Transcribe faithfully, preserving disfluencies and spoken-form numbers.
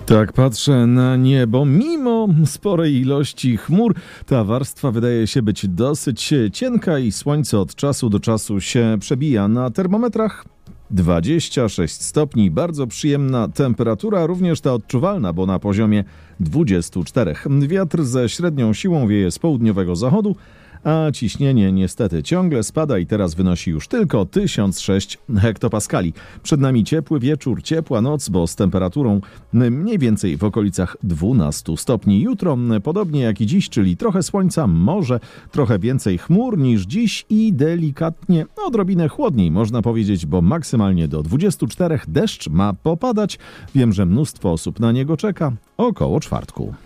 Tak patrzę na niebo. Mimo sporej ilości chmur, ta warstwa wydaje się być dosyć cienka i słońce od czasu do czasu się przebija. Na termometrach dwadzieścia sześć stopni. Bardzo przyjemna temperatura, również ta odczuwalna, bo na poziomie dwudziestu czterech. Wiatr ze średnią siłą wieje z południowego zachodu, a ciśnienie niestety ciągle spada i teraz wynosi już tylko tysiąc sześć hektopaskali. Przed nami ciepły wieczór, ciepła noc, bo z temperaturą mniej więcej w okolicach dwunastu stopni. Jutro podobnie jak i dziś, czyli trochę słońca, może trochę więcej chmur niż dziś i delikatnie, odrobinę chłodniej można powiedzieć, bo maksymalnie do dwudziestu czterech deszcz ma popadać. Wiem, że mnóstwo osób na niego czeka około czwartku.